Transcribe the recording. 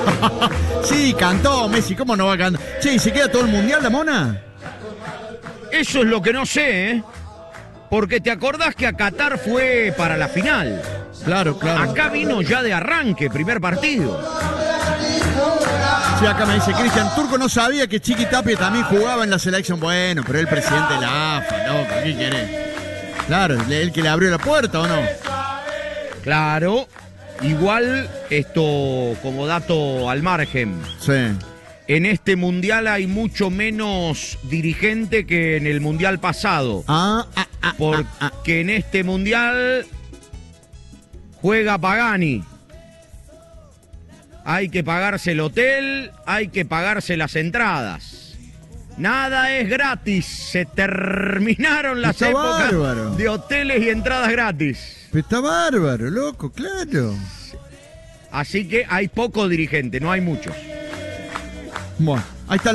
Sí, cantó Messi, ¿cómo no va a cantar? Che, ¿y se queda todo el mundial la mona? Eso es lo que no sé, ¿eh? Porque te acordás que a Qatar fue para la final. Claro, claro. Acá vino ya de arranque, primer partido. Sí, acá me dice Cristian Turco, no sabía que Chiqui Tapia también jugaba en la selección. Bueno, pero el presidente de la AFA, ¿no? ¿Qué querés? Claro, el que le abrió la puerta, ¿o no? Claro, igual esto como dato al margen. Sí. En este mundial hay mucho menos dirigente que en el mundial pasado. Porque en este mundial juega Pagani. Hay que pagarse el hotel, hay que pagarse las entradas. Nada es gratis. Se terminaron las épocas de hoteles y entradas gratis. Está bárbaro, loco, claro. Así que hay poco dirigente, no hay muchos. Bueno, ahí está.